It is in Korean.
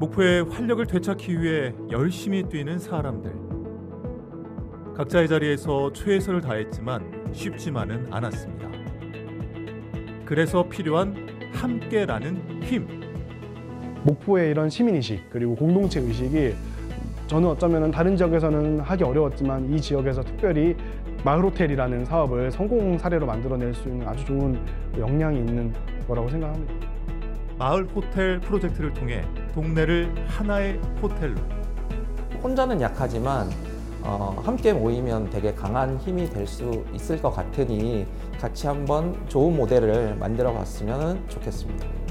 목포의 활력을 되찾기 위해 열심히 뛰는 사람들. 각자의 자리에서 최선을 다했지만 쉽지만은 않았습니다. 그래서 필요한 함께라는 힘. 목포의 이런 시민의식 그리고 공동체 의식이 저는 어쩌면 다른 지역에서는 하기 어려웠지만 이 지역에서 특별히 마을호텔이라는 사업을 성공 사례로 만들어낼 수 있는 아주 좋은 역량이 있는 거라고 생각합니다. 마을 호텔 프로젝트를 통해 동네를 하나의 호텔로. 혼자는 약하지만 함께 모이면 되게 강한 힘이 될 수 있을 것 같으니 같이 한번 좋은 모델을 만들어 봤으면 좋겠습니다.